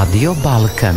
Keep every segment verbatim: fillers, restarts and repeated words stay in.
Radio Balkan.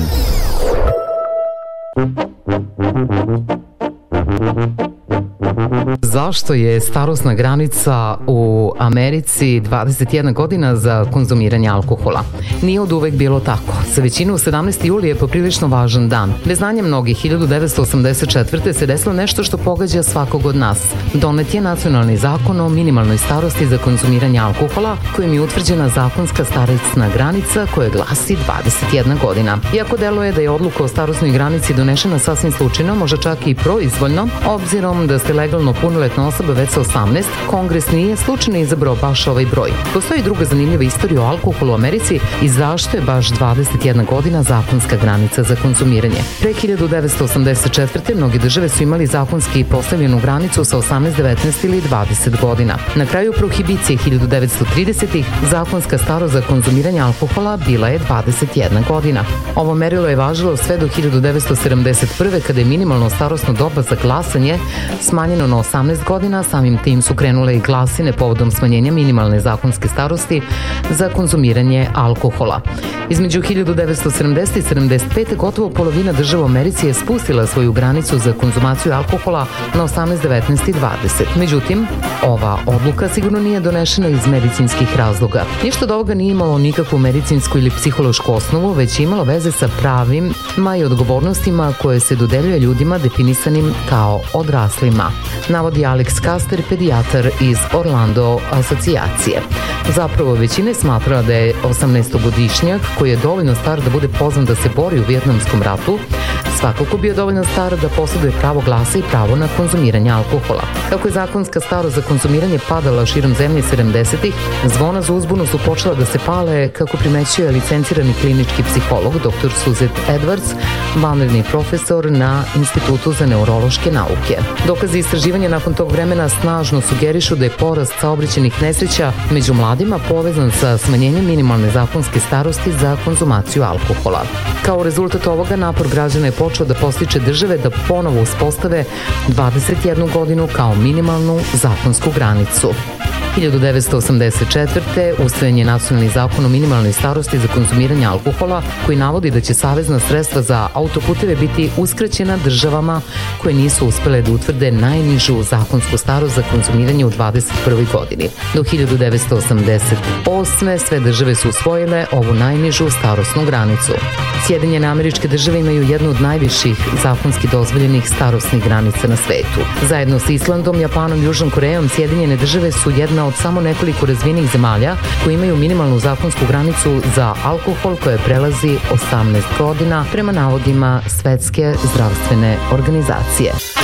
Zašto je starosna granica u Americi dvadeset jedna godina za konzumiranje alkohola? Nije od uvek bilo tako. Za većinu sedamnaesti juli je poprilično važan dan. Bez znanja mnogih, hiljadu devetsto osamdeset četvrte. se desilo nešto što pogađa svakog od nas. Donet je nacionalni zakon o minimalnoj starosti za konzumiranje alkohola, kojim je utvrđena zakonska starosna granica koja glasi dvadeset jedna godina. Iako deluje da je odluka o starosnoj granici donešena sasvim slučajno, možda čak i proizvoljno, obzirom da ste legalno punoletna osoba već sa osamnaest, Kongres nije slučajno izabrao baš ovaj broj. Postoji druga zanimljiva istorija o alkoholu u Americi i zašto je baš dvadeset jedna godina zakonska granica za konzumiranje. Pre hiljadu devetsto osamdeset četvrte. mnoge države su imali zakonski postavljenu granicu sa osamnaest, devetnaest ili dvadeset godina. Na kraju prohibicije hiljadu devetsto tridesetih. zakonska starost za konzumiranje alkohola bila je dvadeset jedna godina. Ovo merilo je važilo sve do hiljadu devetsto sedamdeset prve. kada je minimalno starosno doba za glasanje smanjeno na osamnaest godina, samim tim su krenule i glasine povodom smanjenja minimalne zakonske starosti za konzumiranje alkohola. Između hiljadu devetsto sedamdesete. i sedamdeset pete. gotovo polovina država u Americi je spustila svoju granicu za konzumaciju alkohola na osamnaest, devetnaest i dvadeset. Međutim, ova odluka sigurno nije donešena iz medicinskih razloga. Ništa od ovoga nije imalo nikakvu medicinsku ili psihološku osnovu, već je imalo veze sa pravima i odgovornostima koje se dodeljuje ljudima definisanim kao odraslima, navodi Alex Kaster, pedijatar iz Orlando asocijacije. Zapravo, većina smatra da je osamnaestogodišnjak koji je dovoljno star da bude pozvan da se bori u Vijetnamskom ratu, svakako bio dovoljno star da posjeduje pravo glasa i pravo na konzumiranje alkohola. Kako je zakonska starost za konzumiranje padala širom zemlje sedamdesetih. zvona za uzbunu su počela da se pale, kako primećuje licencirani klinički psiholog dr Suzette Edwards, vanredni profesor na Institutu za neurološke nauke. Dokazi istraživanja nakon tog vremena snažno sugerišu da je porast saobraćajnih nesreća među mladima povezan sa smanjenjem minimalne zakonske starosti za konzumaciju alkohola. Kao rezultat ovoga, napor građana je počeo da postiče države da ponovo uspostave dvadeset jednu godinu kao minimalnu zakonsku granicu. hiljadu devetsto osamdeset četvrte. usvojen je nacionalni zakon o minimalnoj starosti za konzumiranje alkohola, koji navodi da će savezna sredstva za autoputeve biti uskraćena državama koje nisu uspele da utvrde najnižu zakonsku starost za konzumiranje u dvadeset prvoj godini. Do hiljadu devetsto osamdeset osme. sve države su usvojile ovu najnižu starosnu granicu. Sjedinjene Američke Države imaju jednu od najviših zakonski dozvoljenih starosnih granica na svetu. Zajedno sa Islandom, Japanom i Južnom Korejom, Sjedinjene Države su jedna od samo nekoliko razvijenih zemalja koji imaju minimalnu zakonsku granicu za alkohol koja prelazi osamnaest godina prema navodima Svetske zdravstvene organizacije.